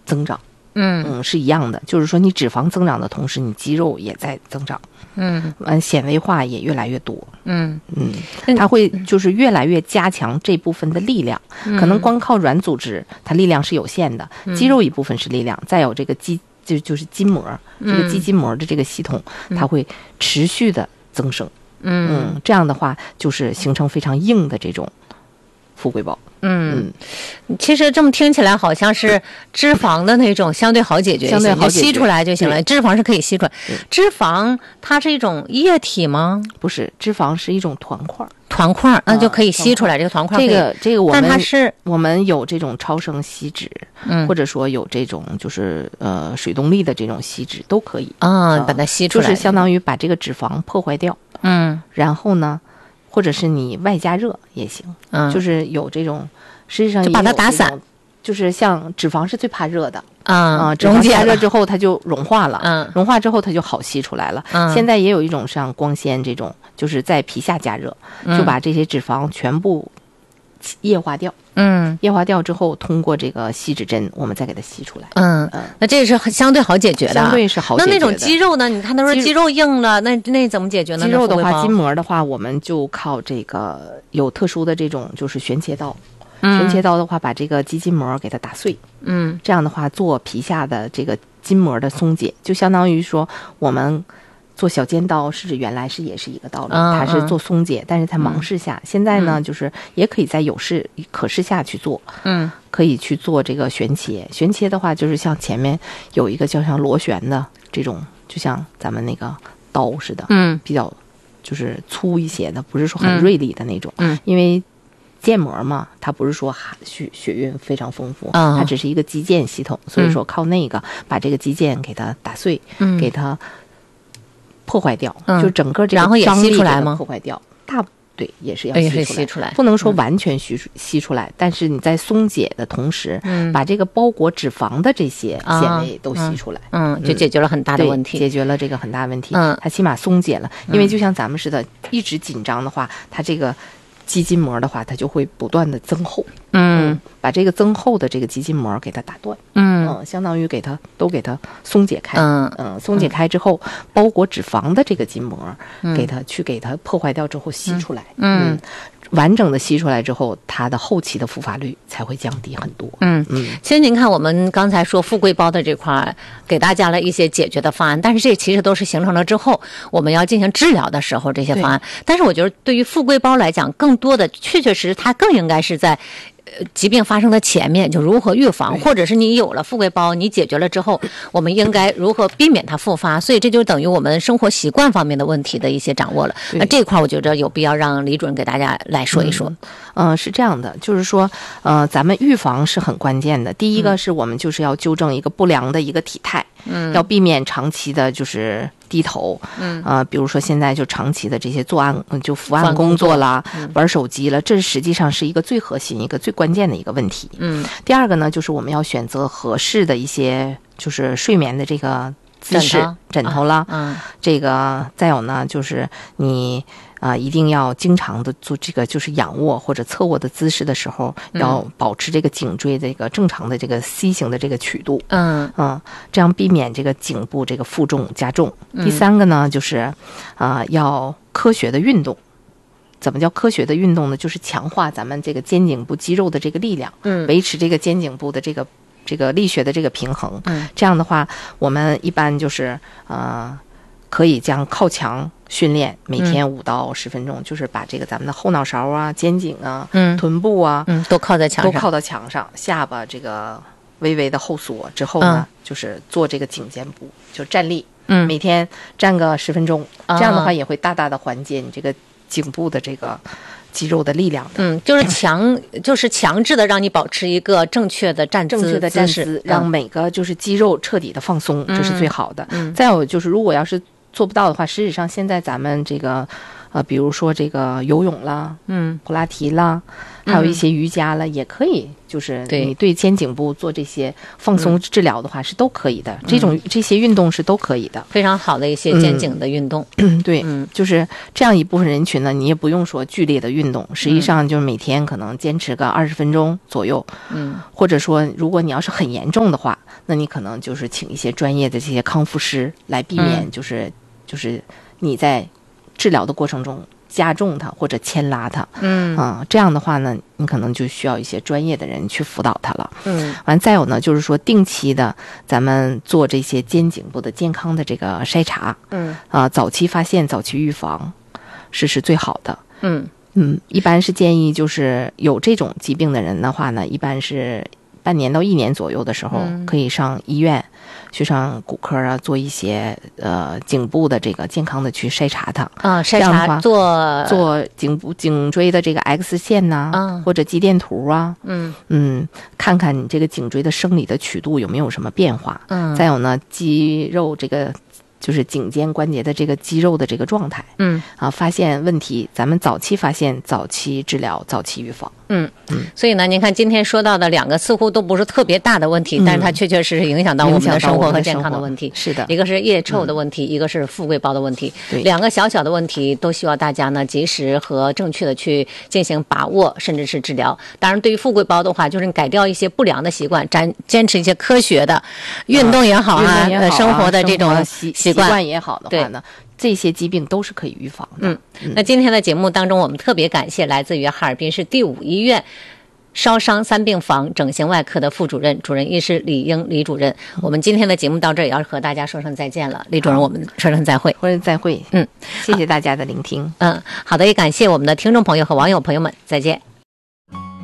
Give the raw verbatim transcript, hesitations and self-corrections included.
增长。 嗯嗯，是一样的，就是说你脂肪增长的同时，你肌肉也在增长。 嗯嗯，纤维化也越来越多。 嗯嗯，它会就是越来越加强这部分的力量。 嗯、 可能光靠软组织，它力量是有限的， 嗯、 肌肉一部分是力量，再有这个肌就就是筋膜，这个肌筋膜的这个系统， 嗯、 它会持续的增生。 嗯, 嗯，这样的话就是形成非常硬的这种富贵包。 嗯，其实这么听起来好像是脂肪的那种相对好解决一些， 相对好解决， 吸出来就行了。脂肪是可以吸出来。脂肪它是一种液体吗？ 不是，脂肪是一种团块。 团块那就可以吸出来，啊、这个团块这个这个我们但它是我们有这种超声吸脂， 嗯， 或者说有这种就是呃水动力的这种吸脂都可以啊、呃，把它吸出来， 就是相当于把这个脂肪破坏掉。 嗯， 然后呢？或者是你外加热也行， 嗯， 就是有这种，实际上就把它打散， 就是像脂肪是最怕热的啊啊，脂肪加热之后它就融化了， 嗯， 融化之后它就好吸出来了。 嗯， 现在也有一种像光纤这种，就是在皮下加热， 嗯、 就把这些脂肪全部液化掉。 嗯， 液化掉之后，通过这个锡纸针，我们再给它吸出来。 嗯嗯，那这是相对好解决的， 相对是好解决的。 那那种肌肉呢？你看他说肌肉硬了，那那怎么解决呢？ 肌肉的话，筋膜的话，我们就靠这个有特殊的这种就是旋切刀。 嗯、 旋切刀的话，把这个肌筋膜给它打碎。 嗯， 这样的话，做皮下的这个筋膜的松解，就相当于说我们。做小尖刀是指原来是也是一个道理， 嗯、 它是做松解，嗯、但是在盲视下，嗯、现在呢、嗯、就是也可以在有视可视下去做， 嗯， 可以去做这个旋切。旋切的话，就是像前面有一个叫像螺旋的这种，就像咱们那个刀似的， 嗯， 比较就是粗一些的，不是说很锐利的那种， 嗯， 因为腱膜嘛，它不是说血血运非常丰富， 嗯、 它只是一个肌腱系统，所以说靠那个把这个肌腱给它打碎， 嗯， 给它。破坏掉， 嗯、 就整个这个张力给它破坏掉。大对也是要吸出来， 吸出来不能说完全吸吸出来，嗯、但是你在松解的同时， 嗯、 把这个包裹脂肪的这些纤维都吸出来， 嗯，嗯就解决了很大的问题， 解决了这个很大问题。 嗯， 它起码松解了，因为就像咱们似的，一直紧张的话，它这个。肌筋膜的话，它就会不断的增厚， 嗯， 嗯把这个增厚的这个肌筋膜给它打断， 嗯， 嗯相当于给它都给它松解开， 嗯嗯，松解开之后，嗯、包裹脂肪的这个筋膜， 嗯、 给它去给它破坏掉之后吸出来， 嗯。 嗯完整的吸出来之后，它的后期的复发率才会降低很多。 嗯嗯，其实您看，我们刚才说富贵包的这块，给大家了一些解决的方案，但是这其实都是形成了之后，我们要进行治疗的时候这些方案。但是我觉得，对于富贵包来讲，更多的确确实实，它更应该是在。疾病发生的前面就如何预防，或者是你有了富贵包，你解决了之后，我们应该如何避免它复发？所以这就等于我们生活习惯方面的问题的一些掌握了。那这块我觉得有必要让李主任给大家来说一说。 嗯、呃，是这样的，就是说，呃，咱们预防是很关键的。第一个是我们就是要纠正一个不良的一个体态， 嗯， 要避免长期的就是低头， 嗯， 呃，比如说现在就长期的这些作案，就伏案工作啦， 嗯、 玩手机了，这实际上是一个最核心、一个最关键的一个问题。 嗯， 第二个呢，就是我们要选择合适的一些就是睡眠的这个姿势，枕头啦， 嗯， 这个再有呢，就是你。啊、呃，一定要经常的做这个，就是仰卧或者侧卧的姿势的时候， 嗯、 要保持这个颈椎这个正常的这个 C 型的这个曲度， 嗯嗯，这样避免这个颈部这个负重加重。 嗯、 第三个呢，就是啊、呃，要科学的运动。怎么叫科学的运动呢？就是强化咱们这个肩颈部肌肉的这个力量， 嗯， 维持这个肩颈部的这个这个力学的这个平衡。 嗯， 这样的话，我们一般就是呃。可以将靠墙训练，每天五到十分钟、嗯，就是把这个咱们的后脑勺啊、肩颈啊、 嗯、 臀部啊， 嗯，都靠在墙上， 都靠到墙上，下巴这个微微的后缩之后呢， 嗯、 就是做这个颈肩部，就站立， 嗯， 每天站个十分钟、 啊， 这样的话也会大大的缓解你这个颈部的这个肌肉的力量的。 嗯，就是强，就是强制的让你保持一个正确的站姿， 正确的站姿， 嗯、 让每个就是肌肉彻底的放松， 嗯、 这是最好的。 嗯， 再有就是，如果要是做不到的话，实际上现在咱们这个呃，比如说这个游泳啦， 嗯， 普拉提啦，还有一些瑜伽啦，嗯、也可以。就是你对肩颈部做这些放松治疗的话，是都可以的。嗯、这种这些运动是都可以的， 非常好的一些肩颈的运动。 嗯，对，嗯，就是这样一部分人群呢，你也不用说剧烈的运动，实际上就是每天可能坚持个二十分钟左右。嗯，或者说，如果你要是很严重的话，那你可能就是请一些专业的这些康复师来避免，就是、嗯、就是你在治疗的过程中加重它或者牵拉它，嗯啊、呃，这样的话呢，你可能就需要一些专业的人去辅导它了，嗯。完再有呢，就是说定期的咱们做这些肩颈部的健康的这个筛查，嗯啊、呃，早期发现、早期预防是是最好的，嗯嗯，一般是建议就是有这种疾病的人的话呢，一般是半年到一年左右的时候，可以上医院。去上骨科啊，做一些呃颈部的这个健康的去筛查它啊，筛查做做颈部颈椎的这个 X 线呐、啊，啊、或者肌电图啊，嗯嗯，看看你这个颈椎的生理的曲度有没有什么变化，嗯，再有呢，肌肉这个就是颈肩关节的这个肌肉的这个状态，嗯啊，发现问题，咱们早期发现，早期治疗，早期预防。 嗯嗯，所以呢，您看今天说到的两个似乎都不是特别大的问题，嗯、但是它确确实实影响到我们的生活和健康的问题。 是的， 一个是腋臭的问题，嗯、一个是富贵包的问题。对，两个小小的问题都需要大家呢及时和正确的去进行把握，甚至是治疗。当然，对于富贵包的话，就是改掉一些不良的习惯，坚坚持一些科学的运动也好啊， 啊呃，生活的这种习习惯也好的话呢。这些疾病都是可以预防的。 嗯，那今天的节目当中，我们特别感谢来自于哈尔滨市第五医院烧伤三病房整形外科的副主任、主任医师李英李主任。我们今天的节目到这儿也要和大家说声再见了，李主任，我们说声再会。 说声再会。嗯，谢谢大家的聆听。 嗯，好的，也感谢我们的听众朋友和网友朋友们，再见。